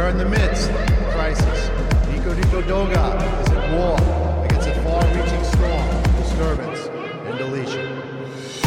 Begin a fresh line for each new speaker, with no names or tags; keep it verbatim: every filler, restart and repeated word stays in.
are in the midst of crisis. Nico Nico Doga is at war.